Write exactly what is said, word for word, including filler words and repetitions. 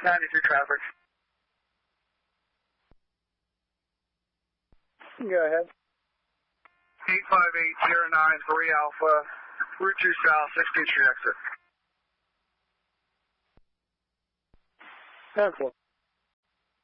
ninety-three traffic. Go ahead. eight five eight zero nine three Alpha, Route two South, sixteenth Street exit. ten four.